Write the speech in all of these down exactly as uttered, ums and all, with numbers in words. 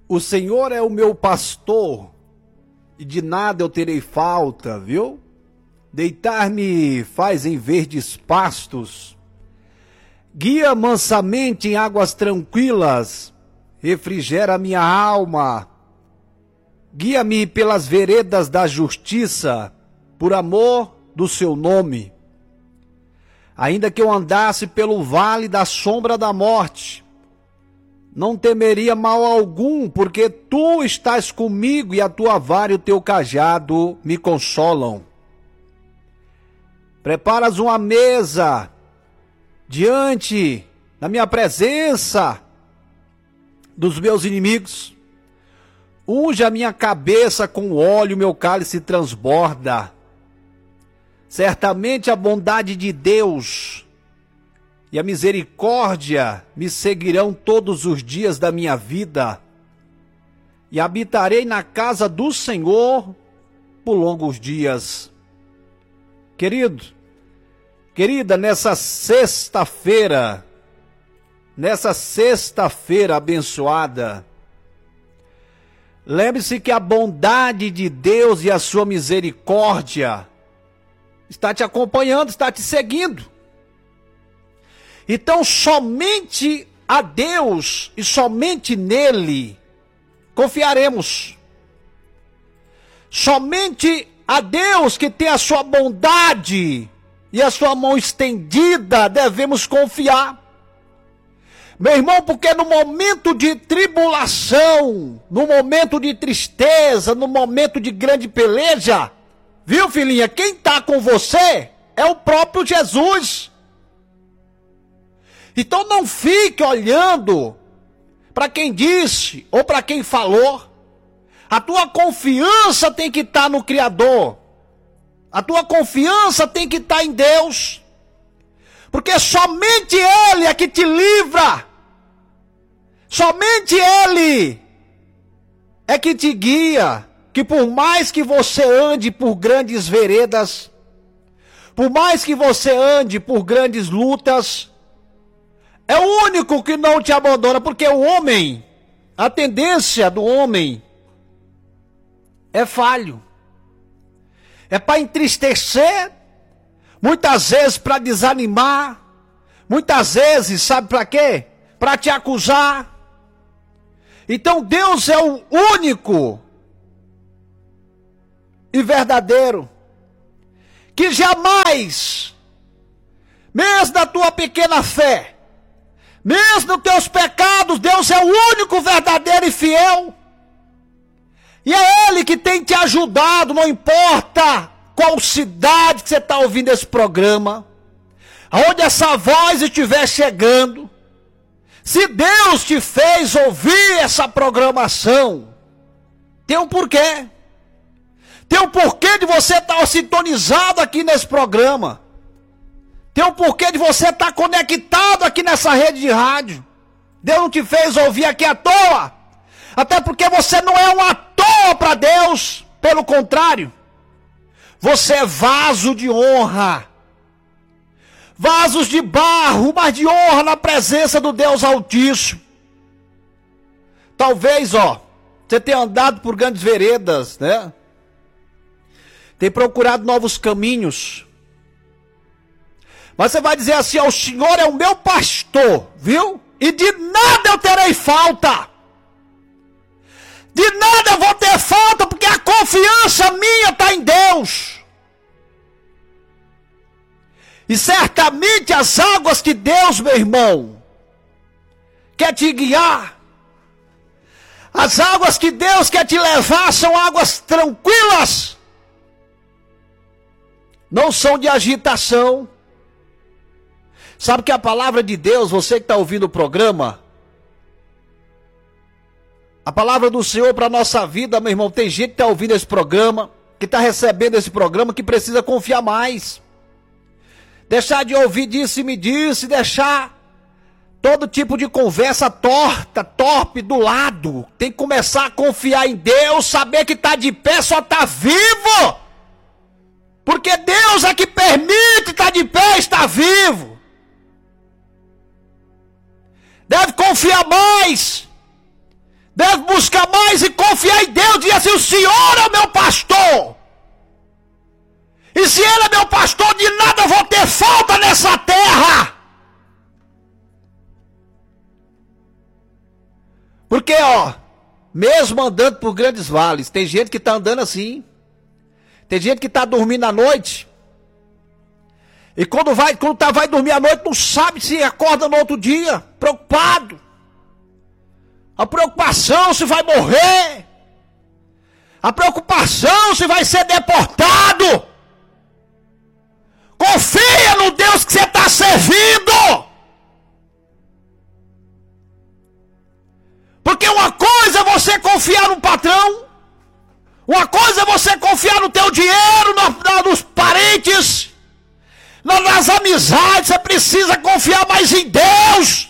O Senhor é o meu pastor, e de nada eu terei falta, viu? Deitar-me faz em verdes pastos, guia mansamente em águas tranquilas, refrigera minha alma. Guia-me pelas veredas da justiça, por amor do seu nome. Ainda que eu andasse pelo vale da sombra da morte, não temeria mal algum, porque tu estás comigo e a tua vara e o teu cajado me consolam. Preparas uma mesa diante da minha presença dos meus inimigos. Unge a minha cabeça com óleo, meu cálice transborda. Certamente a bondade de Deus e a misericórdia me seguirão todos os dias da minha vida, e habitarei na casa do Senhor por longos dias. Querido, querida, nessa sexta-feira, nessa sexta-feira abençoada, lembre-se que a bondade de Deus e a sua misericórdia está te acompanhando, está te seguindo. Então, somente a Deus e somente nele confiaremos. Somente a Deus, que tem a sua bondade e a sua mão estendida, devemos confiar. Meu irmão, porque no momento de tribulação, no momento de tristeza, no momento de grande peleja, viu, filhinha, quem está com você é o próprio Jesus. Então não fique olhando para quem disse ou para quem falou. A tua confiança tem que estar no Criador. A tua confiança tem que estar em Deus. Porque somente Ele é que te livra. Somente Ele é que te guia. Que por mais que você ande por grandes veredas, por mais que você ande por grandes lutas, é o único que não te abandona, porque o homem, a tendência do homem é falho. É para entristecer, muitas vezes para desanimar, muitas vezes, sabe para quê? Para te acusar. Então Deus é o único e verdadeiro, que jamais, mesmo na tua pequena fé, mesmo nos teus pecados, Deus é o único verdadeiro e fiel. E é Ele que tem te ajudado, não importa qual cidade que você está ouvindo esse programa, aonde essa voz estiver chegando. Se Deus te fez ouvir essa programação, tem um porquê. Tem um porquê de você estar sintonizado aqui nesse programa. Tem um porquê de você estar conectado aqui nessa rede de rádio. Deus não te fez ouvir aqui à toa. Até porque você não é um à toa para Deus. Pelo contrário, você é vaso de honra. Vasos de barro, mas de honra na presença do Deus Altíssimo. Talvez, ó, você tenha andado por grandes veredas, né? Tem procurado novos caminhos. Mas você vai dizer assim, ó, o Senhor é o meu pastor, viu? E de nada eu terei falta. De nada eu vou ter falta, porque a confiança minha está em Deus. E certamente as águas que Deus, meu irmão, quer te guiar. As águas que Deus quer te levar são águas tranquilas. Não são de agitação. Sabe que a palavra de Deus, você que está ouvindo o programa, a palavra do Senhor para a nossa vida, meu irmão, tem gente que está ouvindo esse programa, que está recebendo esse programa, que precisa confiar mais. Deixar de ouvir disse e me disse, deixar todo tipo de conversa torta, torpe do lado. Tem que começar a confiar em Deus, saber que está de pé, só está vivo. Porque Deus é que permite estar de pé e estar vivo. Deve confiar mais. Deve buscar mais e confiar em Deus. Dizer assim: o Senhor é o meu pastor. E se Ele é meu pastor, de nada eu vou ter falta nessa terra. Porque, ó, mesmo andando por grandes vales, tem gente que está andando assim. Tem gente que está dormindo à noite. E quando vai, quando tá, vai dormir à noite, não sabe se acorda no outro dia. Preocupado. A preocupação se vai morrer. A preocupação se vai ser deportado. Confia no Deus que você está servindo. Porque uma coisa é você confiar no patrão. Uma coisa é você confiar no teu dinheiro, no, nos parentes, nas amizades. Você precisa confiar mais em Deus.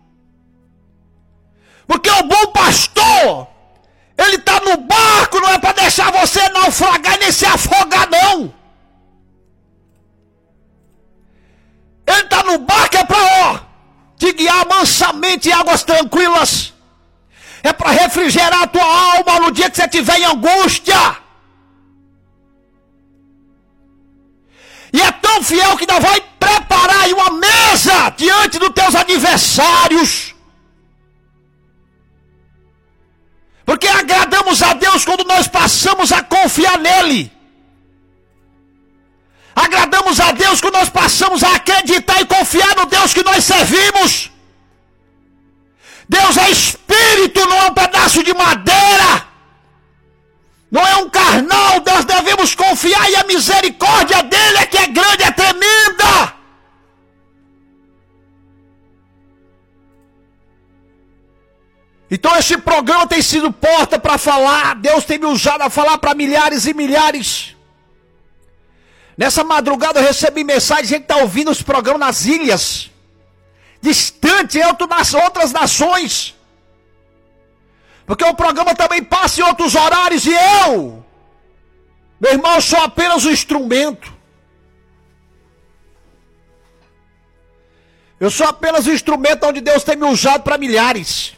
Porque o bom pastor, ele está no barco, não é para deixar você naufragar e nem se afogar, não. Ele está no barco é para te guiar mansamente em águas tranquilas. É para refrigerar a tua alma no dia que você estiver em angústia. E é tão fiel que ainda vai preparar aí uma mesa diante dos teus adversários. Porque agradamos a Deus quando nós passamos a confiar nele. Agradamos a Deus quando nós passamos a acreditar e confiar no Deus que nós servimos. Deus é espírito, não é um pedaço de madeira. Não é um carnal. Nós devemos confiar e a misericórdia dele é que é grande, é tremenda. Então esse programa tem sido porta para falar. Deus tem me usado a falar para milhares e milhares. Nessa madrugada eu recebi mensagem de gente que está ouvindo os programas nas ilhas. Distante, em nas outras nações. Porque o programa também passa em outros horários. E eu, meu irmão, sou apenas um instrumento. Eu sou apenas um instrumento onde Deus tem me usado para milhares.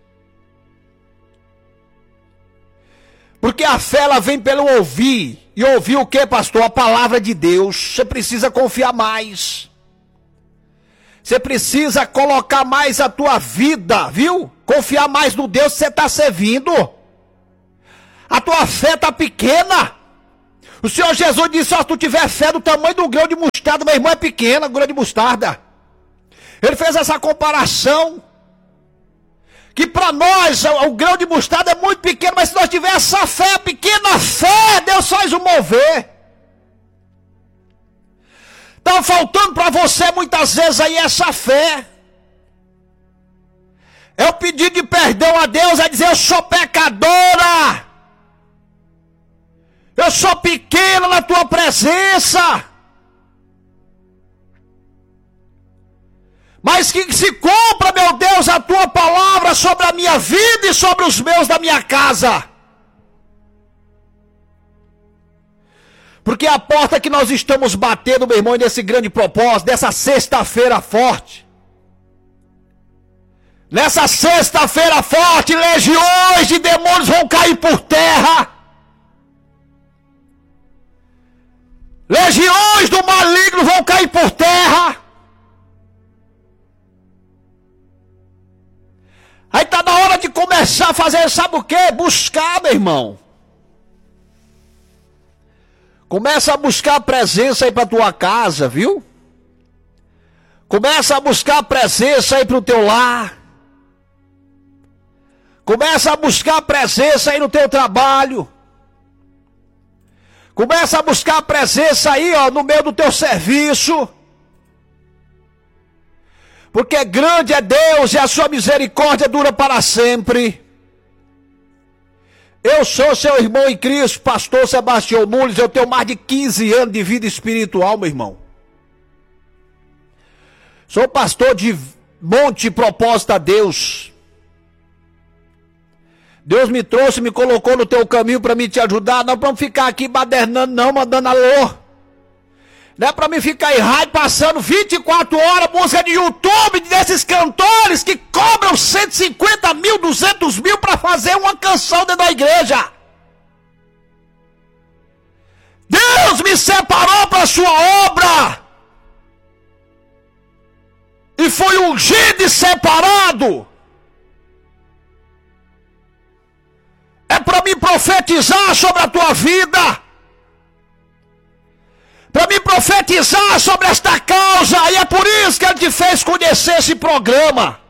Porque a fé ela vem pelo ouvir. E ouvir o que, pastor? A palavra de Deus. Você precisa confiar mais. Você precisa colocar mais a tua vida, viu? Confiar mais no Deus que você está servindo. A tua fé está pequena. O Senhor Jesus disse: ó, se tu tiver fé do tamanho do grão de mostarda, meu irmão, é pequena, grão de mostarda. Ele fez essa comparação. Que para nós o, o grão de mostarda é muito pequeno, mas se nós tiver essa fé, pequena fé, Deus faz o mover. Está faltando para você muitas vezes aí essa fé. É o pedido de perdão a Deus, é dizer: eu sou pecadora. Eu sou pequena na tua presença. Mas que se cumpra, meu Deus, a tua palavra sobre a minha vida e sobre os meus da minha casa. Porque a porta que nós estamos batendo, meu irmão, nesse grande propósito, dessa sexta-feira forte. Nessa sexta-feira forte, legiões de demônios vão cair por terra. Legiões do maligno vão cair por terra. Aí está na hora de começar a fazer, sabe o quê? Buscar, meu irmão. Começa a buscar a presença aí para tua casa, viu? Começa a buscar a presença aí para o teu lar. Começa a buscar a presença aí no teu trabalho. Começa a buscar a presença aí, ó, no meio do teu serviço. Porque grande é Deus e a sua misericórdia dura para sempre. Eu sou seu irmão em Cristo, pastor Sebastião Nunes. Eu tenho mais de quinze anos de vida espiritual, meu irmão. Sou pastor de monte propósito a Deus. Deus me trouxe, me colocou no teu caminho para me te ajudar. Não para ficar aqui badernando não, mandando alô. Não é pra mim ficar em rádio passando vinte e quatro horas música de YouTube desses cantores que cobram cento e cinquenta mil, duzentos mil pra fazer uma canção dentro da igreja. Deus me separou para a sua obra. E foi ungido e separado. É para me profetizar sobre a tua vida. Para me profetizar sobre esta causa. E é por isso que Ele te fez conhecer esse programa.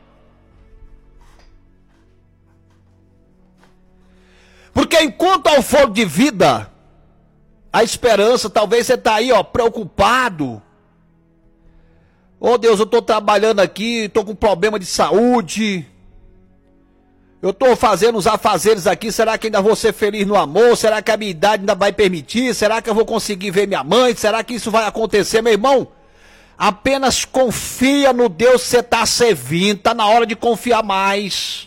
Porque enquanto há o fôlego de vida, a esperança, talvez você está aí, ó, preocupado. Oh Deus, eu estou trabalhando aqui, estou com problema de saúde. Eu estou fazendo os afazeres aqui, será que ainda vou ser feliz no amor? Será que a minha idade ainda vai permitir? Será que eu vou conseguir ver minha mãe? Será que isso vai acontecer, meu irmão? Apenas confia no Deus que você está servindo, está na hora de confiar mais.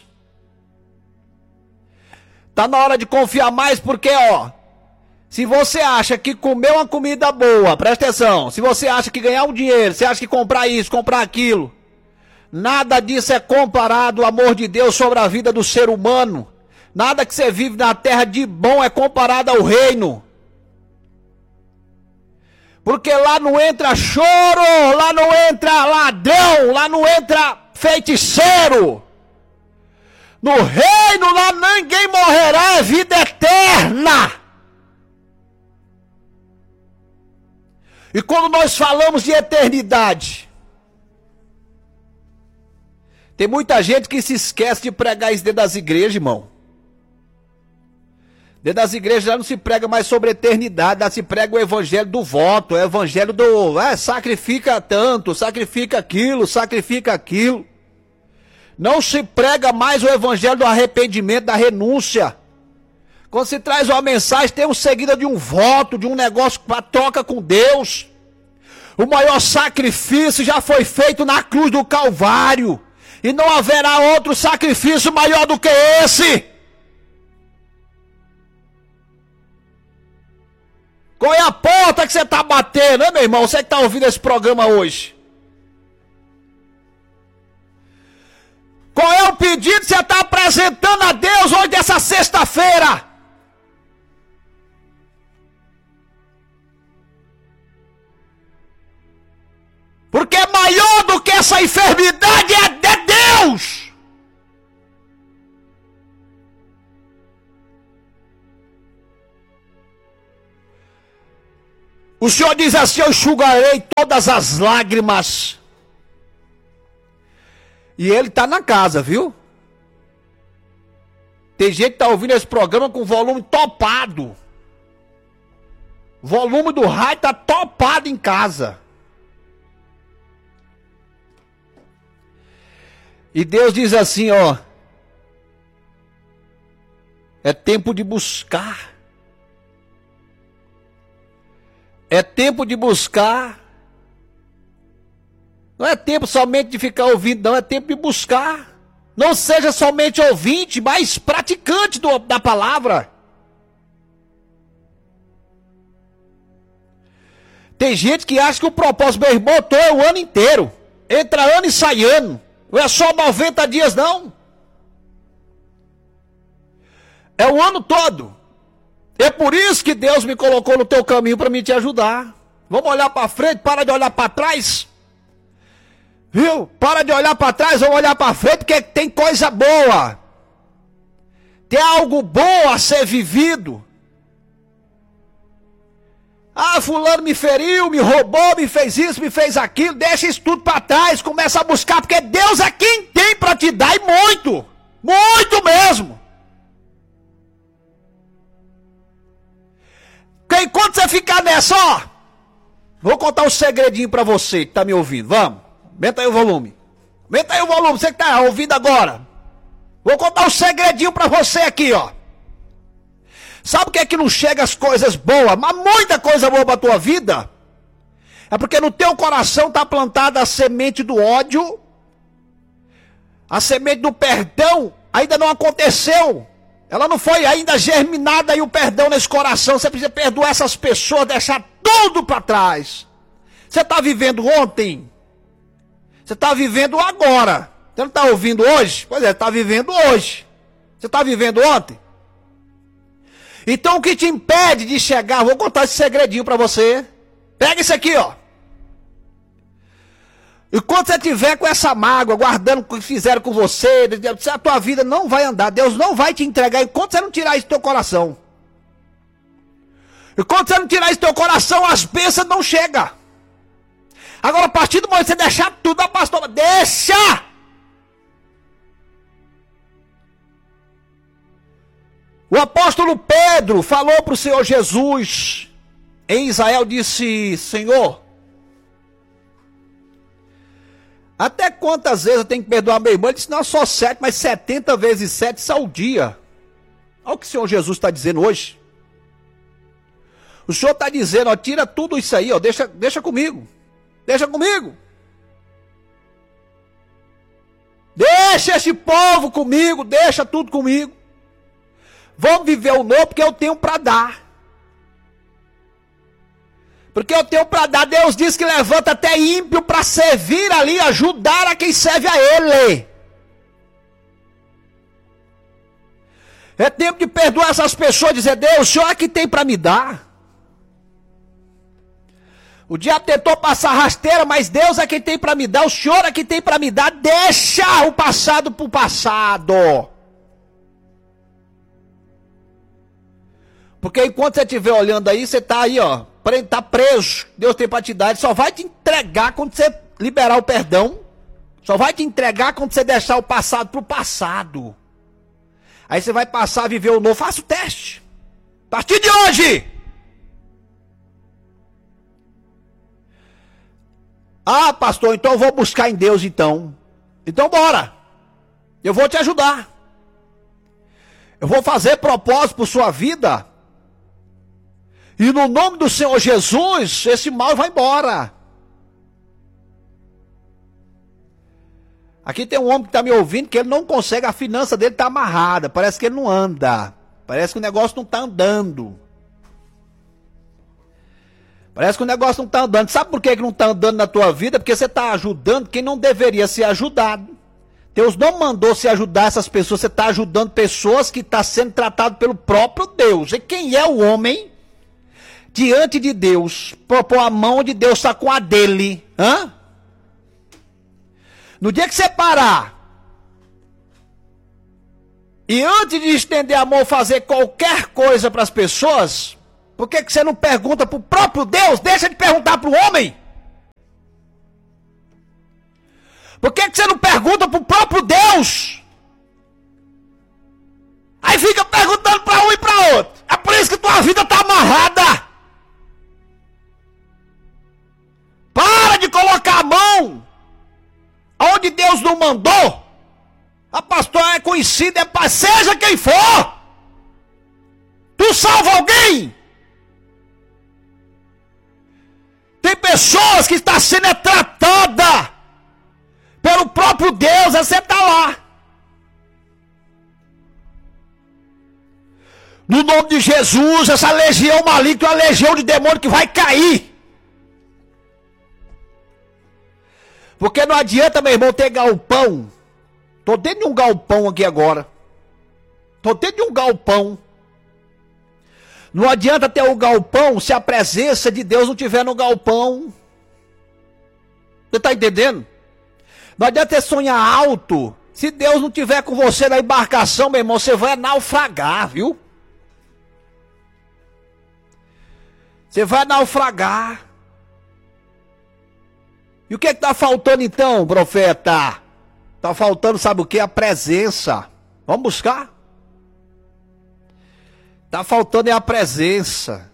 Está na hora de confiar mais porque, ó, se você acha que comer uma comida boa, presta atenção, se você acha que ganhar um dinheiro, você acha que comprar isso, comprar aquilo, nada disso é comparado ao amor de Deus sobre a vida do ser humano. Nada que você vive na terra de bom é comparado ao reino. Porque lá não entra choro, lá não entra ladrão, lá não entra feiticeiro. No reino lá ninguém morrerá, é vida eterna. E quando nós falamos de eternidade, tem muita gente que se esquece de pregar isso dentro das igrejas, irmão. Dentro das igrejas já não se prega mais sobre eternidade, já se prega o evangelho do voto, o evangelho do, é, sacrifica tanto, sacrifica aquilo, sacrifica aquilo. Não se prega mais o evangelho do arrependimento, da renúncia. Quando se traz uma mensagem, tem um seguida de um voto, de um negócio para troca com Deus. O maior sacrifício já foi feito na cruz do Calvário. E não haverá outro sacrifício maior do que esse. Qual é a porta que você está batendo, né, meu irmão? Você que está ouvindo esse programa hoje. Qual é o pedido que você está apresentando a Deus hoje, dessa sexta-feira? Porque maior do que essa enfermidade é de Deus. O Senhor diz assim: eu enxugarei todas as lágrimas. E Ele está na casa, viu? Tem gente que está ouvindo esse programa com volume topado. O volume do rádio está topado em casa. E Deus diz assim, ó: é tempo de buscar. É tempo de buscar. Não é tempo somente de ficar ouvindo, não. É tempo de buscar. Não seja somente ouvinte, mas praticante do, da palavra. Tem gente que acha que o propósito, meu irmão, é o ano inteiro. Entra ano e sai ano. Não é só noventa dias, não. É o ano todo. É por isso que Deus me colocou no teu caminho para me te ajudar. Vamos olhar para frente, para de olhar para trás. Viu? Para de olhar para trás, vamos olhar para frente, porque tem coisa boa. Tem algo bom a ser vivido. Ah, fulano me feriu, me roubou, me fez isso, me fez aquilo. Deixa isso tudo para trás, começa a buscar, porque Deus é quem tem para te dar, e muito. Muito mesmo. Porque enquanto você ficar nessa, ó, vou contar um segredinho para você que tá me ouvindo, vamos. Aumenta aí o volume. Aumenta aí o volume, você que tá ouvindo agora. Vou contar um segredinho pra você aqui, ó. Sabe o que é que não chega as coisas boas, mas muita coisa boa pra tua vida? É porque no teu coração tá plantada a semente do ódio. A semente do perdão ainda não aconteceu. Ela não foi ainda germinada aí o perdão nesse coração. Você precisa perdoar essas pessoas, deixar tudo pra trás. Você está vivendo ontem? Você está vivendo agora? Você não está ouvindo hoje? Pois é, está vivendo hoje. Você está vivendo ontem? Então o que te impede de chegar, vou contar esse segredinho para você. Pega isso aqui, ó. E quando você tiver com essa mágoa, guardando o que fizeram com você, a tua vida não vai andar. Deus não vai te entregar enquanto você não tirar isso do teu coração. E quando você não tirar isso do teu coração, as bênçãos não chegam. Agora, a partir do momento que você deixar tudo, a pastora, deixa! O apóstolo Pedro falou para o Senhor Jesus, em Israel, disse, Senhor, até quantas vezes eu tenho que perdoar meu irmão? Ele disse, não só sete, mas setenta vezes sete, isso ao dia. Olha o que o Senhor Jesus está dizendo hoje. O Senhor está dizendo, ó, tira tudo isso aí, ó, deixa, deixa comigo. Deixa comigo. Deixa esse povo comigo, deixa tudo comigo. Vamos viver o novo porque eu tenho para dar. Porque eu tenho para dar. Deus diz que levanta até ímpio para servir ali, ajudar a quem serve a Ele. É tempo de perdoar essas pessoas e dizer, Deus, o Senhor é que tem para me dar. O diabo tentou passar rasteira, mas Deus é quem tem para me dar, o Senhor é quem tem para me dar. Deixa o passado para o passado. Porque enquanto você estiver olhando aí, você está aí, ó, está preso. Deus tem para te dar, Ele só vai te entregar quando você liberar o perdão. Só vai te entregar quando você deixar o passado para o passado. Aí você vai passar a viver o novo. Faça o teste. A partir de hoje. Ah, pastor, então eu vou buscar em Deus então. Então bora. Eu vou te ajudar. Eu vou fazer propósito por sua vida. E no nome do Senhor Jesus, esse mal vai embora. Aqui tem um homem que está me ouvindo, que ele não consegue, a finança dele está amarrada. Parece que ele não anda. Parece que o negócio não está andando. Parece que o negócio não está andando. Sabe por que que não está andando na tua vida? Porque você está ajudando quem não deveria ser ajudado. Deus não mandou se ajudar essas pessoas. Você está ajudando pessoas que estão sendo tratadas pelo próprio Deus. E quem é o homem diante de Deus? Propor a mão onde Deus está com a dele. Hã? No dia que você parar, e antes de estender a mão fazer qualquer coisa para as pessoas, por que que você não pergunta para o próprio Deus? Deixa de perguntar para o homem. Por que que você não pergunta para o próprio Deus? Aí fica perguntando para um e para outro. É por isso que tua vida está amarrada. Para de colocar a mão onde Deus não mandou. A pastora é conhecida, é para seja quem for. Tu salva alguém? Tem pessoas que estão sendo tratadas pelo próprio Deus, você está lá. No nome de Jesus, essa legião maligna é uma legião de demônio que vai cair. Porque não adianta, meu irmão, ter galpão. Estou dentro de um galpão aqui agora. Estou dentro de um galpão. Não adianta ter o galpão se a presença de Deus não estiver no galpão. Você está entendendo? Não adianta você sonhar alto. Se Deus não estiver com você na embarcação, meu irmão, você vai naufragar, viu? Você vai naufragar. E o que está faltando então, profeta? Está faltando, sabe o que? A presença. Vamos buscar? Está faltando é a presença.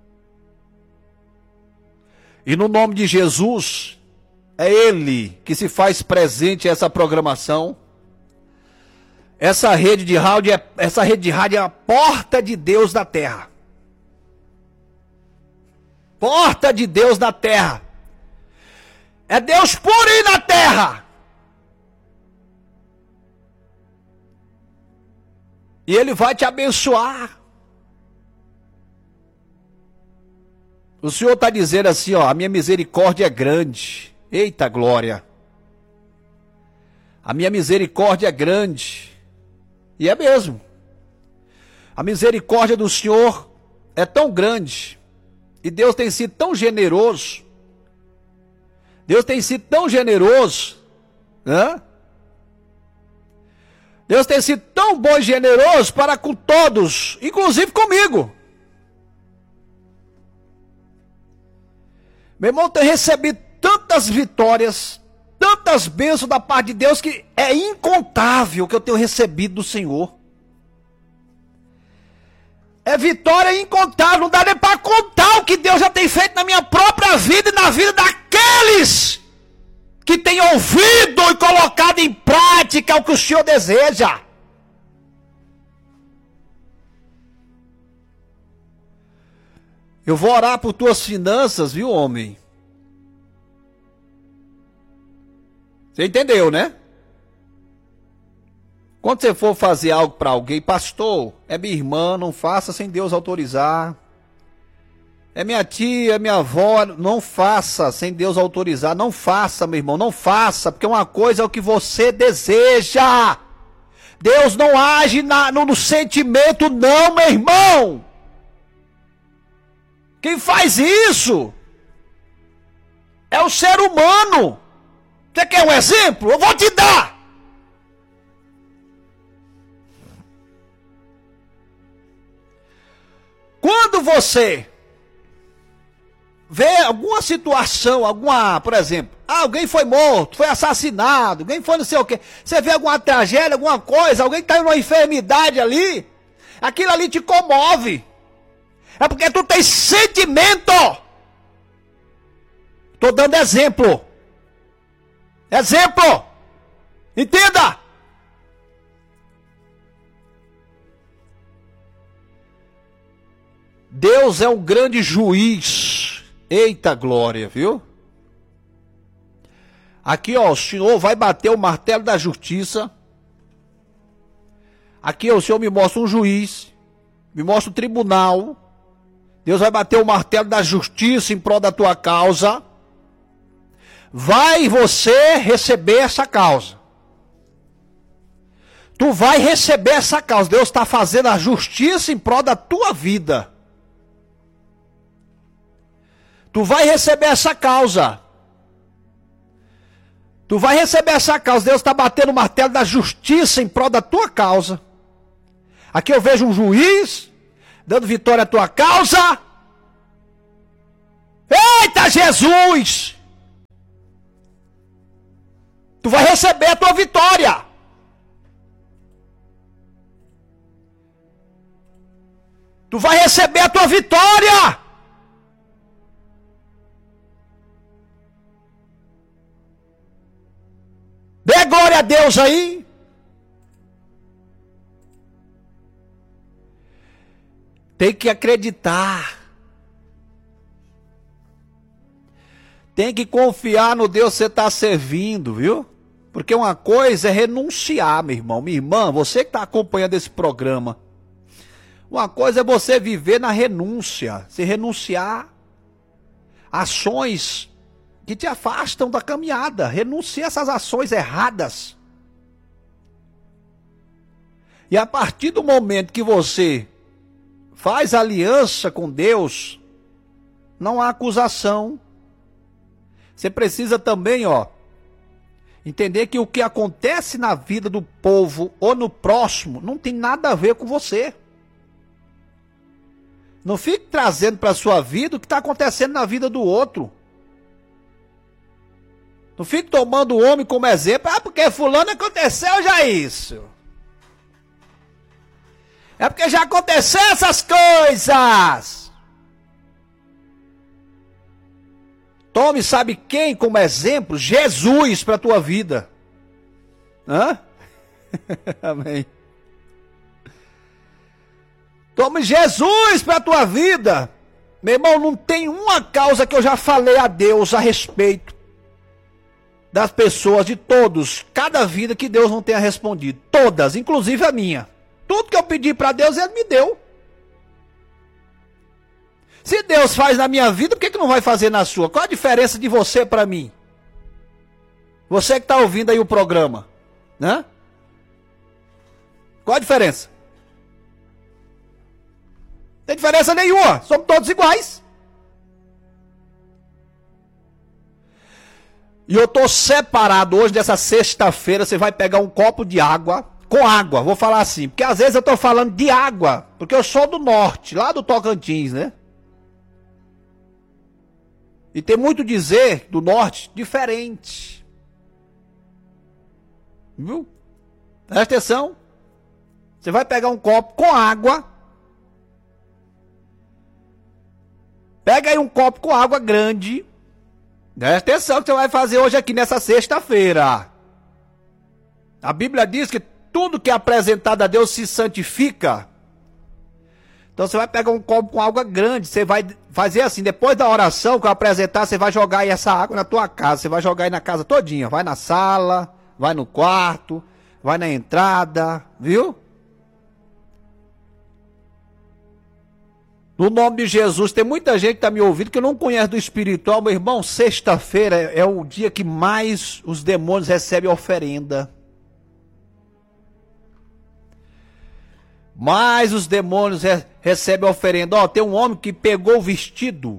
E no nome de Jesus, é Ele que se faz presente essa programação. Essa rede de rádio é, essa rede de rádio é a porta de Deus na terra. Porta de Deus na terra. É Deus puro aí na terra. E Ele vai te abençoar. O Senhor está dizendo assim, ó, a minha misericórdia é grande. Eita glória. A minha misericórdia é grande. E é mesmo. A misericórdia do Senhor é tão grande. E Deus tem sido tão generoso. Deus tem sido tão generoso. Né? Deus tem sido tão bom e generoso para com todos, inclusive comigo. Meu irmão, tem recebido tantas vitórias, tantas bênçãos da parte de Deus, que é incontável que eu tenho recebido do Senhor. É vitória incontável, não dá nem para contar o que Deus já tem feito na minha própria vida e na vida daqueles que têm ouvido e colocado em prática o que o Senhor deseja. Eu vou orar por tuas finanças, viu, homem? Você entendeu, né? Quando você for fazer algo para alguém, pastor, é minha irmã, não faça sem Deus autorizar. É minha tia, é minha avó, não faça sem Deus autorizar. Não faça, meu irmão, não faça, porque uma coisa é o que você deseja. Deus não age na, no, no sentimento, não, meu irmão. Quem faz isso é o ser humano. Você quer um exemplo? Eu vou te dar. Quando você vê alguma situação, alguma, por exemplo, ah, alguém foi morto, foi assassinado, alguém foi não sei o quê, você vê alguma tragédia, alguma coisa, alguém está em uma enfermidade ali, aquilo ali te comove. É porque tu tem sentimento. Estou dando exemplo. Exemplo. Entenda. Deus é um grande juiz. Eita glória, viu? Aqui, ó, o Senhor vai bater o martelo da justiça. Aqui, ó, o Senhor me mostra um juiz, me mostra um tribunal. Deus vai bater o martelo da justiça em prol da tua causa. Vai você receber essa causa. Tu vai receber essa causa. Deus está fazendo a justiça em prol da tua vida. Tu vai receber essa causa. Tu vai receber essa causa. Deus está batendo o martelo da justiça em prol da tua causa. Aqui eu vejo um juiz dando vitória à tua causa. Eita Jesus! Tu vai receber a tua vitória. Tu vai receber a tua vitória. Dê glória a Deus aí. Tem que acreditar. Tem que confiar no Deus que você está servindo, viu? Porque uma coisa é renunciar, meu irmão, minha irmã, você que está acompanhando esse programa. Uma coisa é você viver na renúncia. Se renunciar a ações que te afastam da caminhada. Renuncie a essas ações erradas. E a partir do momento que você faz aliança com Deus, não há acusação. Você precisa também, ó, entender que o que acontece na vida do povo ou no próximo não tem nada a ver com você. Não fique trazendo para a sua vida o que está acontecendo na vida do outro. Não fique tomando o homem como exemplo. Ah, porque fulano aconteceu já isso. É porque já aconteceu essas coisas. Tome, sabe quem como exemplo? Jesus para a tua vida. Hã? Amém. Tome Jesus para a tua vida. Meu irmão, não tem uma causa que eu já falei a Deus a respeito das pessoas, de todos, cada vida que Deus não tenha respondido. Todas, inclusive a minha. Tudo que eu pedi para Deus, Ele me deu. Se Deus faz na minha vida, por que, que não vai fazer na sua? Qual a diferença de você para mim? Você que está ouvindo aí o programa, né? Qual a diferença? Não tem diferença nenhuma, somos todos iguais. E eu estou separado hoje, dessa sexta-feira, você vai pegar um copo de água, com água, vou falar assim, porque às vezes eu estou falando de água, porque eu sou do norte, lá do Tocantins, né? E tem muito dizer do norte diferente. Viu? Presta atenção. Você vai pegar um copo com água. Pega aí um copo com água grande. Presta atenção que você vai fazer hoje aqui nessa sexta-feira. A Bíblia diz que tudo que é apresentado a Deus se santifica. Então você vai pegar um copo com água grande, você vai fazer assim, depois da oração que eu apresentar, você vai jogar aí essa água na tua casa, você vai jogar aí na casa todinha, vai na sala, vai no quarto, vai na entrada, viu? No nome de Jesus, tem muita gente que está me ouvindo que não conhece do espiritual, meu irmão, sexta-feira é o dia que mais os demônios recebem oferenda. Mas os demônios re recebem oferenda. Ó, tem um homem que pegou o vestido.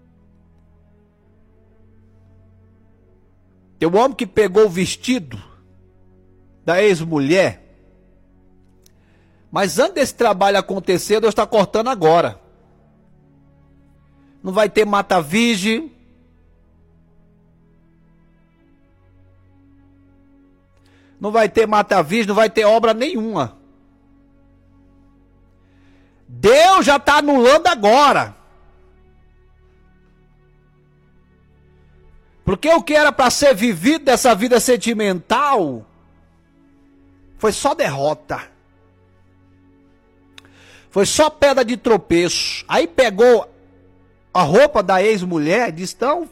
Tem um homem que pegou o vestido da ex-mulher. Mas antes desse trabalho acontecer, Deus está cortando agora. Não vai ter mata-virgem. Não vai ter mata-virgem, não vai ter obra nenhuma. Deus já está anulando agora. Porque o que era para ser vivido dessa vida sentimental foi só derrota. Foi só pedra de tropeço. Aí pegou a roupa da ex-mulher e disse, então,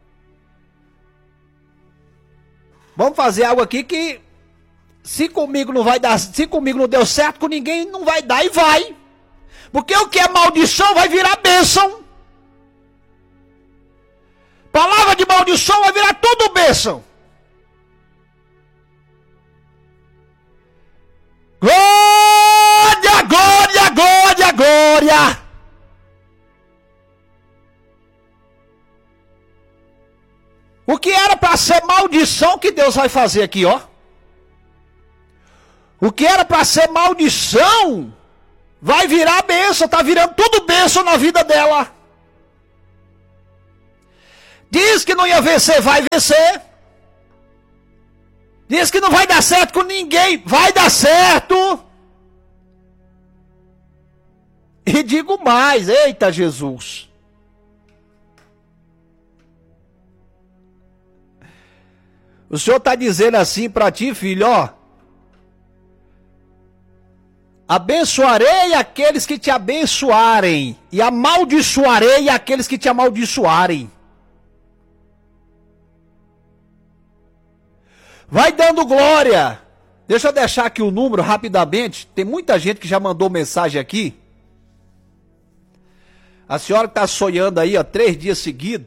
vamos fazer algo aqui que se comigo não vai dar, se comigo não deu certo, com ninguém não vai dar e vai. Porque o que é maldição vai virar bênção. Palavra de maldição vai virar tudo bênção. Glória, glória, glória, glória. O que era para ser maldição que Deus vai fazer aqui, ó. O que era para ser maldição vai virar bênção, tá virando tudo bênção na vida dela. Diz que não ia vencer, vai vencer. Diz que não vai dar certo com ninguém, vai dar certo. E digo mais, eita Jesus. O Senhor está dizendo assim para ti, filho, ó. Abençoarei aqueles que te abençoarem, e amaldiçoarei aqueles que te amaldiçoarem. Vai dando glória. Deixa eu deixar aqui o número rapidamente. Tem muita gente que já mandou mensagem aqui. A senhora que está sonhando aí, ó, três dias seguidos.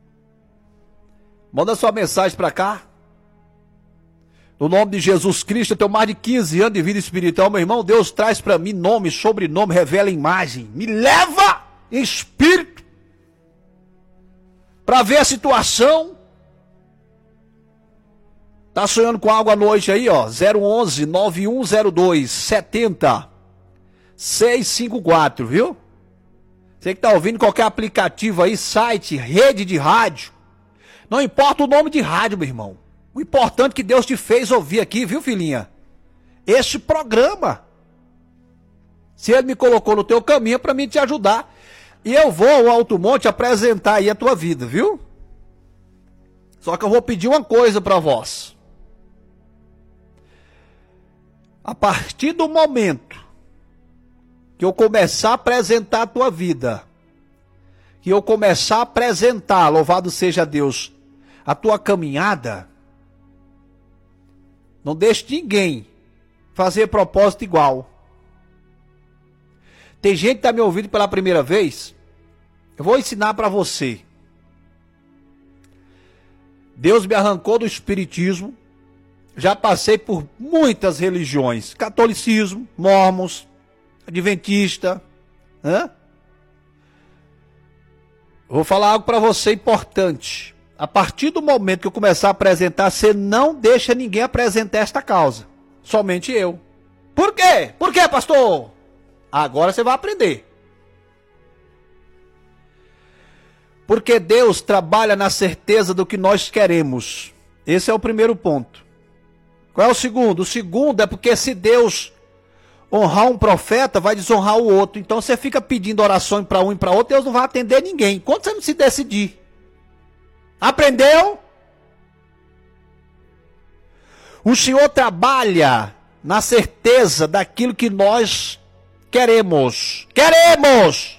Manda sua mensagem para cá. No nome de Jesus Cristo, eu tenho mais de quinze anos de vida espiritual, meu irmão. Deus traz para mim nome, sobrenome, revela imagem. Me leva em espírito para ver a situação. Tá sonhando com algo à noite aí, ó. zero onze, nove um zero dois, sete zero, seis cinco quatro, viu? Você que tá ouvindo qualquer aplicativo aí, site, rede de rádio. Não importa o nome de rádio, meu irmão. O importante que Deus te fez ouvir aqui, viu, filhinha? Este programa. Se Ele me colocou no teu caminho é para mim te ajudar. E eu vou ao Alto Monte apresentar aí a tua vida, viu? Só que eu vou pedir uma coisa para vós. A partir do momento que eu começar a apresentar a tua vida, que eu começar a apresentar, louvado seja Deus, a tua caminhada, não deixe ninguém fazer propósito igual. Tem gente que está me ouvindo pela primeira vez. Eu vou ensinar para você. Deus me arrancou do espiritismo. Já passei por muitas religiões. Catolicismo, mormons, adventista. Hã? Vou falar algo para você importante. A partir do momento que eu começar a apresentar, você não deixa ninguém apresentar esta causa. Somente eu. Por quê? Por quê, pastor? Agora você vai aprender. Porque Deus trabalha na certeza do que nós queremos. Esse é o primeiro ponto. Qual é o segundo? O segundo é porque se Deus honrar um profeta, vai desonrar o outro. Então você fica pedindo orações para um e para outro, Deus não vai atender ninguém. Enquanto você não se decidir. Aprendeu? O Senhor trabalha na certeza daquilo que nós queremos. Queremos!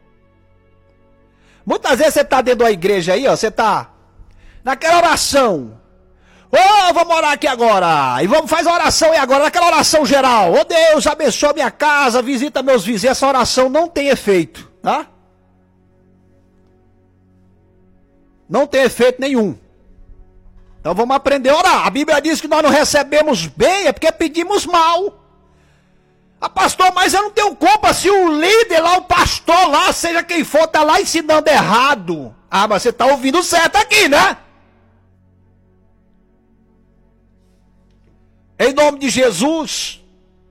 Muitas vezes você está dentro da igreja aí, ó, você está naquela oração. Ô, oh, vamos orar aqui agora. E vamos fazer a oração aí agora, naquela oração geral. Ô oh, Deus, abençoa minha casa, visita meus vizinhos. Essa oração não tem efeito, tá? Não tem efeito nenhum. Então vamos aprender a orar. A Bíblia diz que nós não recebemos bem, é porque pedimos mal. Ah, pastor, mas eu não tenho culpa se o líder lá, o pastor lá, seja quem for, tá lá ensinando errado. Ah, mas você tá ouvindo certo aqui, né? Em nome de Jesus.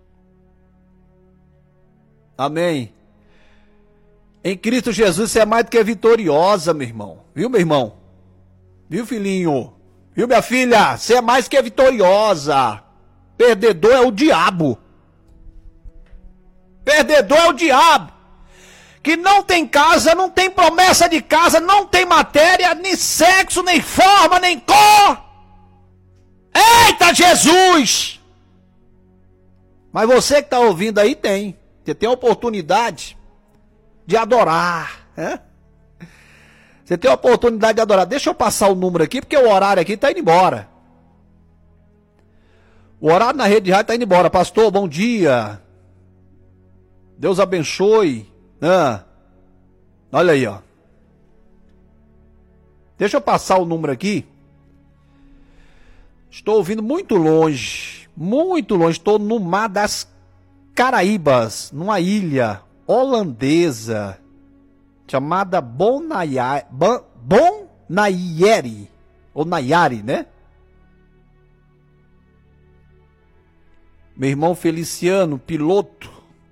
Amém. Em Cristo Jesus você é mais do que vitoriosa, meu irmão. Viu, meu irmão? Viu, filhinho? Viu, minha filha? Você é mais que vitoriosa. Perdedor é o diabo. Perdedor é o diabo. Que não tem casa, não tem promessa de casa, não tem matéria, nem sexo, nem forma, nem cor. Eita, Jesus! Mas você que está ouvindo aí tem. Você tem a oportunidade de adorar. Né? Você tem a oportunidade de adorar. Deixa eu passar o número aqui, porque o horário aqui está indo embora. O horário na rede de rádio está indo embora. Pastor, bom dia. Deus abençoe. Ah, olha aí, ó. Deixa eu passar o número aqui. Estou ouvindo muito longe. Muito longe. Estou no Mar das Caraíbas, numa ilha holandesa chamada Bonaire, Bonaire, ou Nayari, né? Meu irmão Feliciano, piloto.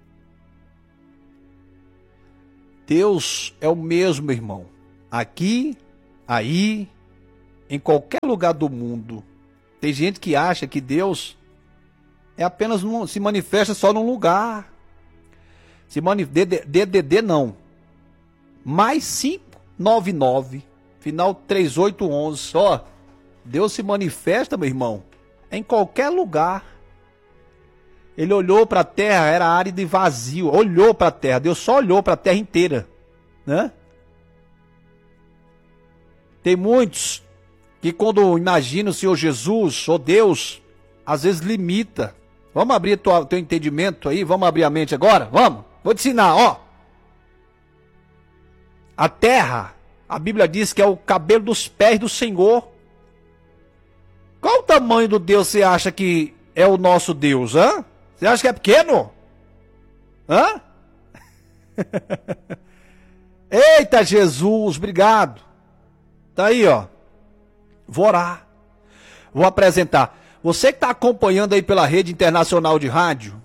Deus é o mesmo, irmão. Aqui, aí, em qualquer lugar do mundo. Tem gente que acha que Deus é apenas um, se manifesta só num lugar. Se manifesta, D D D não. Mais cinco nove nove, final três oito um um. Ó, Deus se manifesta, meu irmão, em qualquer lugar. Ele olhou para a terra, era árido e vazio. Olhou para a terra, Deus só olhou para a terra inteira, né? Tem muitos que quando imaginam o Senhor Jesus, ou Deus, às vezes limita. Vamos abrir o teu entendimento aí, vamos abrir a mente agora? Vamos, vou te ensinar, ó. A terra, a Bíblia diz que é o cabelo dos pés do Senhor. Qual o tamanho do Deus você acha que é o nosso Deus, hã? Você acha que é pequeno? Hã? Eita, Jesus, obrigado. Tá aí, ó. Vou orar. Vou apresentar. Você que está acompanhando aí pela rede internacional de rádio,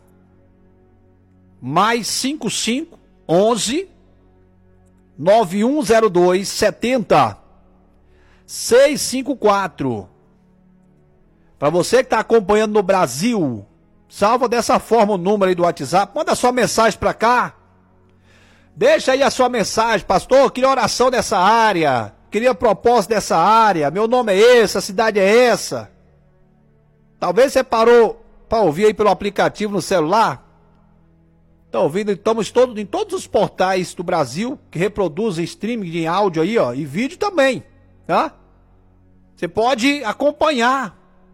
mais cinco cinco onze nove um zero dois setenta seis cinco quatro. Para você que está acompanhando no Brasil, salva dessa forma o número aí do WhatsApp, manda sua mensagem para cá. Deixa aí a sua mensagem, pastor, queria oração dessa área, queria propósito dessa área, meu nome é esse, a cidade é essa. Talvez você parou para ouvir aí pelo aplicativo no celular. Está ouvindo? Estamos todos, em todos os portais do Brasil que reproduzem streaming de áudio aí, ó, e vídeo também, tá? Você pode acompanhar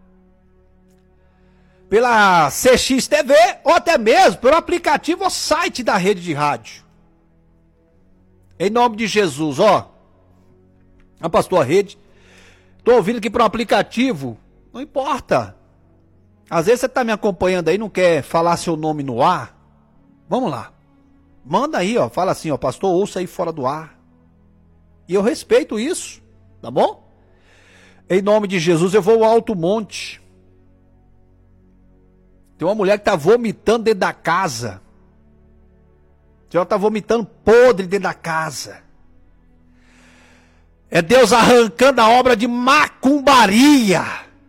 pela C X T V ou até mesmo pelo aplicativo ou site da rede de rádio. Em nome de Jesus, ó. A pastor Rede. Tô ouvindo aqui para um aplicativo. Não importa. Às vezes você tá me acompanhando aí, não quer falar seu nome no ar. Vamos lá. Manda aí, ó. Fala assim, ó. Pastor, ouça aí fora do ar. E eu respeito isso. Tá bom? Em nome de Jesus, eu vou ao Alto Monte. Tem uma mulher que tá vomitando dentro da casa. Ela tá vomitando podre dentro da casa. É Deus arrancando a obra de macumbaria.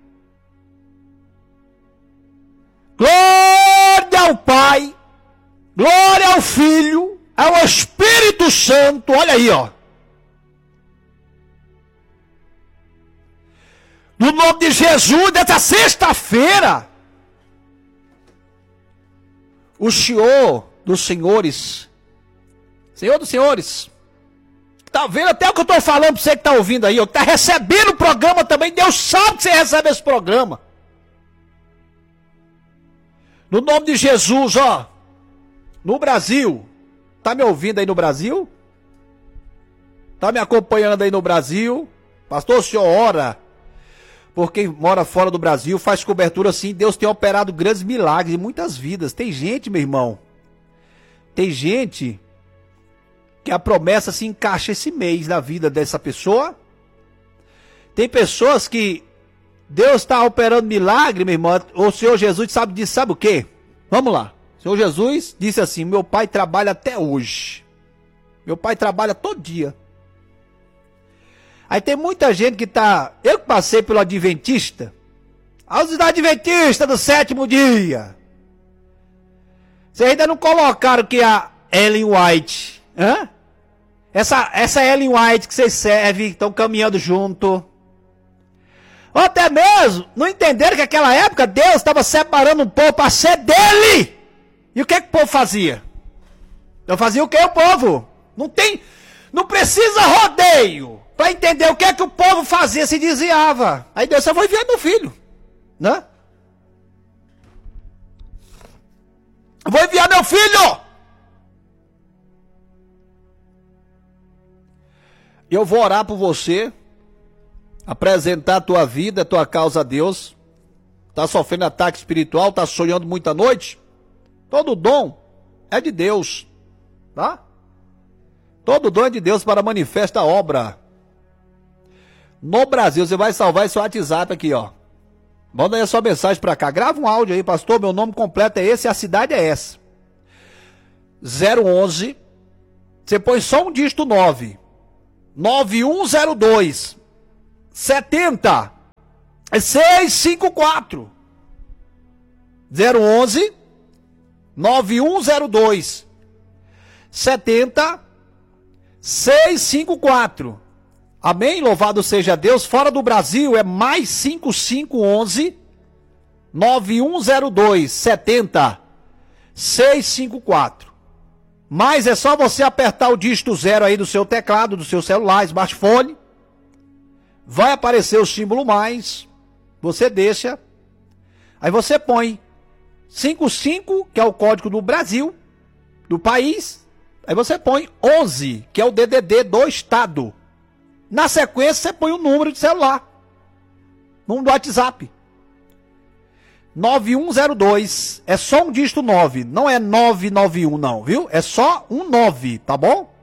Glória ao Pai, glória ao Filho, ao Espírito Santo. Olha aí, ó. No nome de Jesus, dessa sexta-feira, o Senhor dos Senhores, Senhor dos Senhores, tá vendo até o que eu tô falando pra você que tá ouvindo aí, ó, tá recebendo o programa também, Deus sabe que você recebe esse programa. No nome de Jesus, ó, no Brasil, tá me ouvindo aí no Brasil? Tá me acompanhando aí no Brasil? Pastor, o senhor ora, por quem mora fora do Brasil, faz cobertura assim, Deus tem operado grandes milagres em muitas vidas. Tem gente, meu irmão, tem gente que a promessa se encaixa esse mês na vida dessa pessoa. Tem pessoas que Deus está operando milagre, meu irmão. O Senhor Jesus sabe disso, sabe o quê? Vamos lá. O Senhor Jesus disse assim, meu pai trabalha até hoje. Meu pai trabalha todo dia. Aí tem muita gente que tá... Eu que passei pelo Adventista. Aos Adventistas do sétimo dia. Vocês ainda não colocaram que a Ellen White... Hã? Essa, essa Ellen White que vocês servem, estão caminhando junto. Ou até mesmo, não entenderam que naquela época Deus estava separando um povo para ser dele. E o que, que o povo fazia? Então fazia o que o povo? Não tem, não precisa rodeio para entender o que é que o povo fazia, se desviava. Aí Deus só foi enviar meu filho, né? Eu vou enviar meu filho. Eu vou orar por você, apresentar a tua vida, a tua causa a Deus. Tá sofrendo ataque espiritual, tá sonhando muita noite? Todo dom é de Deus, tá? Todo dom é de Deus para manifesta a obra. No Brasil, você vai salvar esse WhatsApp aqui, ó. Manda aí a sua mensagem para cá. Grava um áudio aí, pastor, meu nome completo é esse e a cidade é essa. zero onze, você põe só um dígito nove. nove um zero dois, setenta, seis cinco quatro. zero onze, nove um zero dois, setenta, seis cinco quatro. Amém? Louvado seja Deus. Fora do Brasil é mais cinco cinco um um, nove um zero dois, setenta, seis cinco quatro. Mas é só você apertar o dígito zero aí do seu teclado, do seu celular, smartphone. Vai aparecer o símbolo mais. Você deixa. Aí você põe cinquenta e cinco, que é o código do Brasil, do país. Aí você põe onze, que é o D D D do estado. Na sequência você põe o número de celular. Número do WhatsApp. nove um zero dois, é só um dígito nove, não é nove nove um não, viu? É só um nove, tá bom?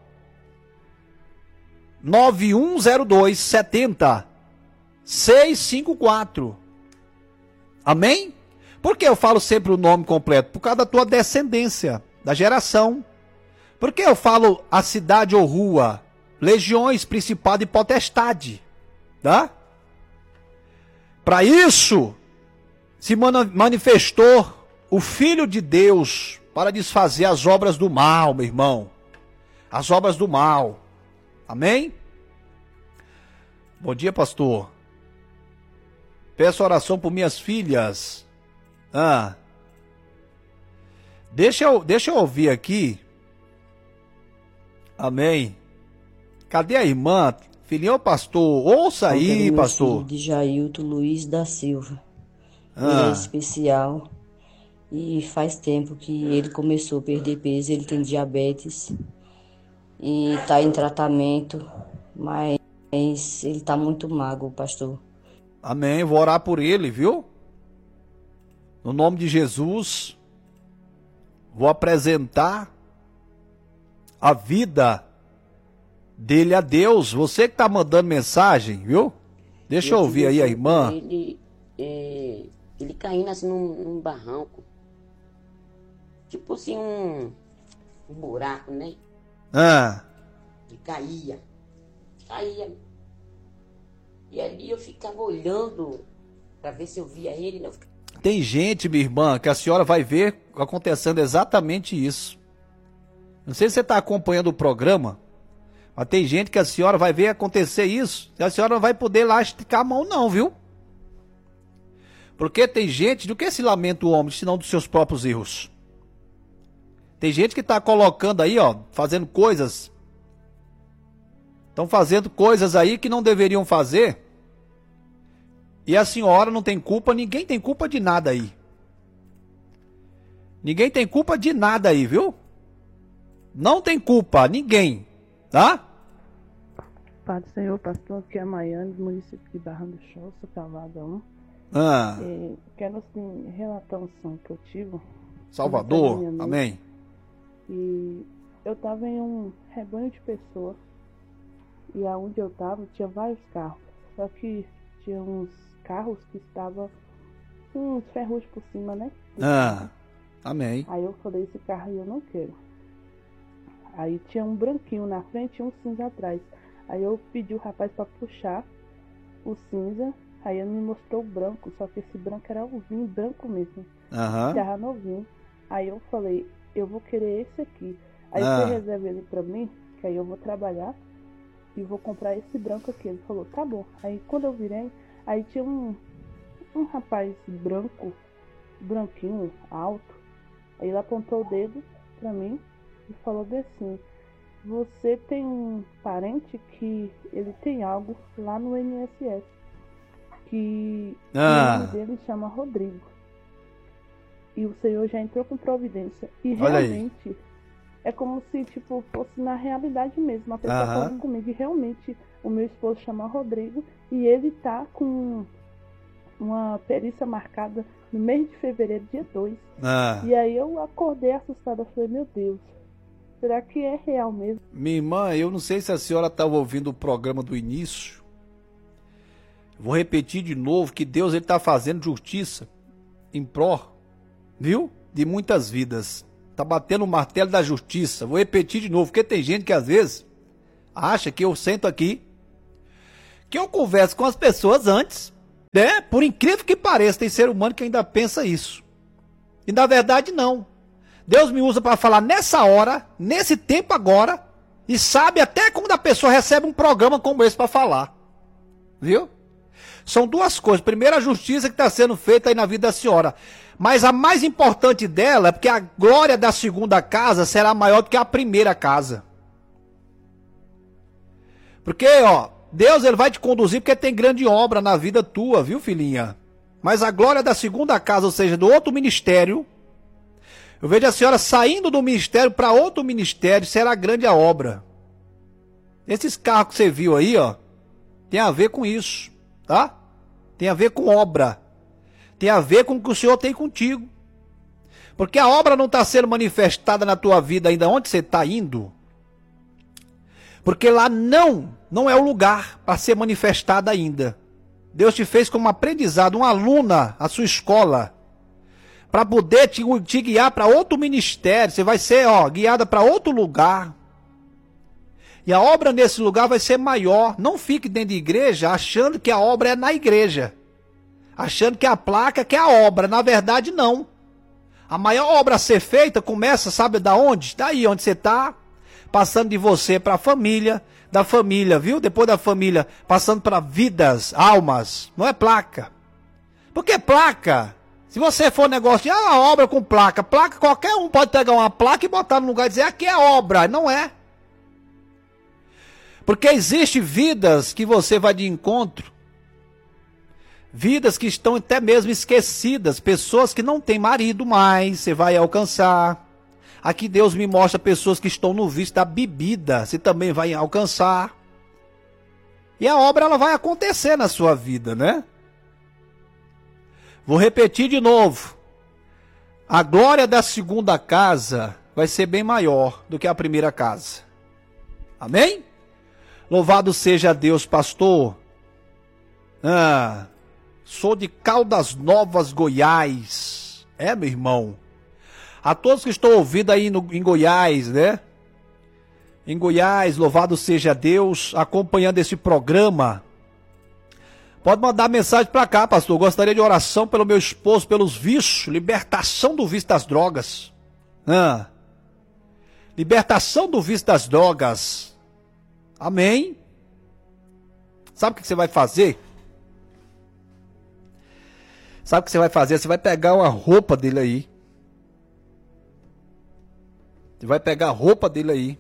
nove um zero dois, setenta, seis cinco quatro. Amém? Por que eu falo sempre o nome completo? Por causa da tua descendência, da geração. Por que eu falo a cidade ou rua? Legiões, principado e potestade, tá? Para isso se manifestou o Filho de Deus para desfazer as obras do mal, meu irmão. As obras do mal. Amém? Bom dia, pastor. Peço oração por minhas filhas. Ah. Deixa eu, deixa eu ouvir aqui. Amém. Cadê a irmã? Filhinho, pastor. Ouça aí, pastor. De Jailton Luiz da Silva. Ah. Ele é especial e faz tempo que ele começou a perder peso, ele tem diabetes e está em tratamento, mas ele está muito magro, pastor. Amém, vou orar por ele, viu? No nome de Jesus, vou apresentar a vida dele a Deus. Você que está mandando mensagem, viu? Deixa eu ouvir aí a irmã. Ele, é, ele caindo assim num, num barranco. Tipo assim, um, um buraco, né? Ah. Ele caía. Caía. E ali eu ficava olhando para ver se eu via ele. Né? Eu ficava... Tem gente, minha irmã, que a senhora vai ver acontecendo exatamente isso. Não sei se você está acompanhando o programa, mas tem gente que a senhora vai ver acontecer isso, e a senhora não vai poder lá esticar a mão não, viu? Porque tem gente, do que se lamenta o homem, senão dos seus próprios erros? Tem gente que está colocando aí, ó, fazendo coisas, estão fazendo coisas aí que não deveriam fazer, e a senhora não tem culpa, ninguém tem culpa de nada aí. Ninguém tem culpa de nada aí, viu? Não tem culpa, ninguém, tá? Pai do Senhor, pastor, aqui é a Maiane, do município de Barra do Choça, Cavada um. Ah. É, quero, assim, relatar um sonho que eu tive. Salvador, amém. E eu tava em um rebanho de pessoas, e aonde eu tava tinha vários carros, só que tinha uns carros que estavam com uns ferrugem por cima, né? Ah, amém. Aí eu falei, esse carro aí eu não quero. Aí tinha um branquinho na frente e um cinza atrás. Aí eu pedi o rapaz para puxar o cinza. Aí ele me mostrou o branco. Só que esse branco era o vinho branco mesmo. Aham. Tava novinho. Aí eu falei, eu vou querer esse aqui. Aí Ah. você reserva ele pra mim, que aí eu vou trabalhar e vou comprar esse branco aqui. Ele falou, tá bom. Aí quando eu virei, aí tinha um, um rapaz branco, branquinho, alto. Aí ele apontou o dedo pra mim e falou assim, você tem um parente que ele tem algo lá no I N S S, que Ah. o nome dele chama Rodrigo. E o Senhor já entrou com providência. E Olha aí. realmente é como se tipo, fosse na realidade mesmo. A pessoa Aham. falando comigo. E realmente o meu esposo chama Rodrigo e ele tá com uma perícia marcada no mês de fevereiro, dia dois. Ah. E aí eu acordei assustada, falei, meu Deus, será que é real mesmo? Minha irmã, eu não sei se a senhora estava ouvindo o programa do início. Vou repetir de novo que Deus ele está fazendo justiça em pró, viu? De muitas vidas. Está batendo o martelo da justiça. Vou repetir de novo, porque tem gente que às vezes acha que eu sento aqui, que eu converso com as pessoas antes, né? Por incrível que pareça, tem ser humano que ainda pensa isso. E na verdade não. Deus me usa para falar nessa hora, nesse tempo agora, e sabe até quando a pessoa recebe um programa como esse para falar. Viu? São duas coisas. Primeiro, a justiça que está sendo feita aí na vida da senhora. Mas a mais importante dela é porque a glória da segunda casa será maior do que a primeira casa. Porque, ó, Deus ele vai te conduzir porque tem grande obra na vida tua, viu, filhinha? Mas a glória da segunda casa, ou seja, do outro ministério, eu vejo a senhora saindo do ministério para outro ministério, será grande a obra. Esses carros que você viu aí, ó, tem a ver com isso, tá? Tem a ver com obra. Tem a ver com o que o Senhor tem contigo. Porque a obra não está sendo manifestada na tua vida ainda onde você está indo. Porque lá não, não é o lugar para ser manifestada ainda. Deus te fez como aprendizado, uma aluna, a sua escola, para poder te, te guiar para outro ministério. Você vai ser, ó, guiada para outro lugar. E a obra nesse lugar vai ser maior. Não fique dentro de igreja achando que a obra é na igreja. Achando que a placa que é a obra. Na verdade, não. A maior obra a ser feita começa, sabe da onde? Daí onde você está. Passando de você para a família. Da família, viu? Depois da família, passando para vidas, almas. Não é placa. Porque placa, se você for negócio de ah, obra com placa. Placa, qualquer um pode pegar uma placa e botar no lugar e dizer aqui é obra. Não é. Porque existem vidas que você vai de encontro, vidas que estão até mesmo esquecidas, pessoas que não têm marido mais, você vai alcançar. Aqui Deus me mostra pessoas que estão no vício da bebida, você também vai alcançar. E a obra ela vai acontecer na sua vida, né? Vou repetir de novo. A glória da segunda casa vai ser bem maior do que a primeira casa. Amém? Louvado seja Deus, pastor. Ah, sou de Caldas Novas, Goiás. É, meu irmão. A todos que estão ouvindo aí no, em Goiás, né? Em Goiás, louvado seja Deus, acompanhando esse programa. Pode mandar mensagem para cá, pastor. Gostaria de oração pelo meu esposo, pelos vícios, libertação do vício das drogas. Ah, libertação do vício das drogas. Amém? Sabe o que você vai fazer? Sabe o que você vai fazer? Você vai pegar uma roupa dele aí. Você vai pegar a roupa dele aí.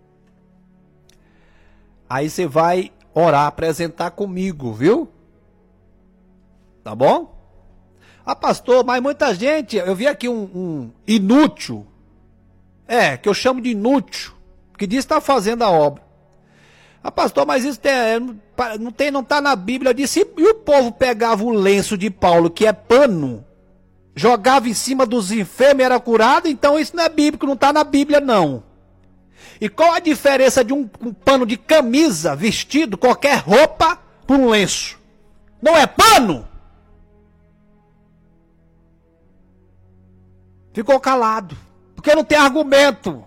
Aí você vai orar, apresentar comigo, viu? Tá bom? Ah, pastor, mas muita gente... Eu vi aqui um, um inútil. É, que eu chamo de inútil. Que diz que está fazendo a obra. Ah, pastor, mas isso tem, não tem, não está na Bíblia. Eu disse, e o povo pegava o lenço de Paulo, que é pano, jogava em cima dos enfermos e era curado? Então isso não é bíblico, não está na Bíblia não. E qual a diferença de um, um pano de camisa, vestido, qualquer roupa, por um lenço? Não é pano? Ficou calado, porque não tem argumento.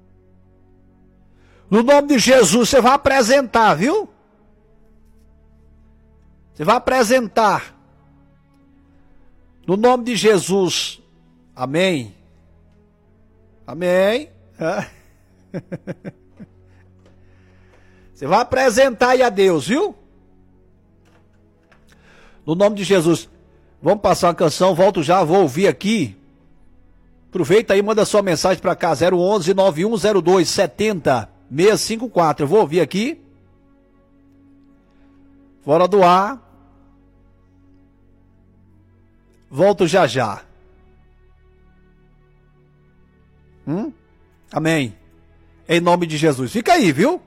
No nome de Jesus, você vai apresentar, viu? Você vai apresentar. No nome de Jesus. Amém. Amém. Você vai apresentar aí a Deus, viu? No nome de Jesus. Vamos passar uma canção, volto já, vou ouvir aqui. Aproveita aí, manda sua mensagem para cá, zero onze, nove um zero dois, sete zero seis cinco quatro. Eu vou ouvir aqui. Fora do ar. Volto já já. Hum? Amém. Em nome de Jesus. Fica aí, viu?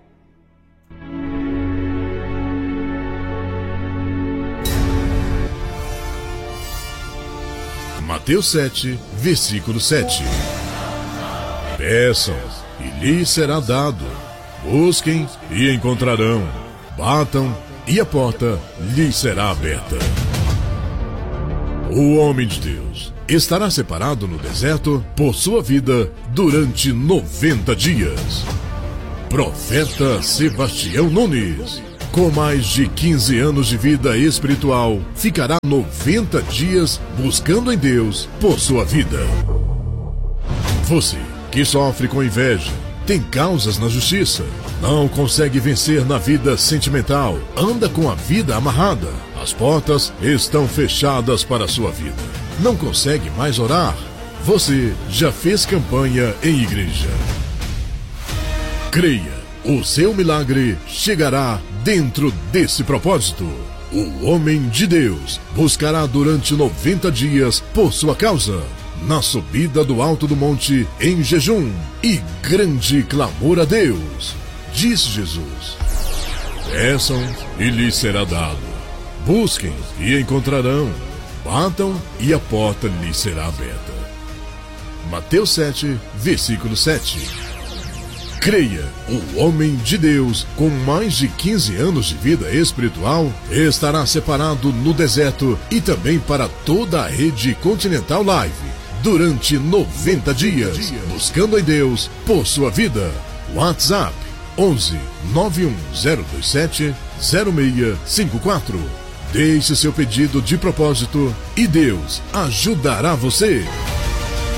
Mateus sete, versículo sete. Peçam, e lhes será dado. Busquem, e encontrarão. Batam, e a porta lhes será aberta. O homem de Deus estará separado no deserto por sua vida durante noventa dias. Profeta Sebastião Nunes, com mais de quinze anos de vida espiritual, ficará noventa dias buscando em Deus por sua vida. Você que sofre com inveja, tem causas na justiça, não consegue vencer na vida sentimental, anda com a vida amarrada, as portas estão fechadas para a sua vida, não consegue mais orar, você já fez campanha em igreja. Creia, o seu milagre chegará dentro desse propósito. O homem de Deus buscará durante noventa dias por sua causa, na subida do alto do monte, em jejum e grande clamor a Deus. Disse Jesus: peçam e lhes será dado. Busquem e encontrarão. Batam e a porta lhes será aberta. Mateus sete, versículo sete. Creia, o homem de Deus, com mais de quinze anos de vida espiritual, estará separado no deserto e também para toda a rede Continental Live, durante noventa dias, buscando em Deus por sua vida. WhatsApp onze, nove um zero dois sete, zero seis cinco quatro. Deixe seu pedido de propósito e Deus ajudará você.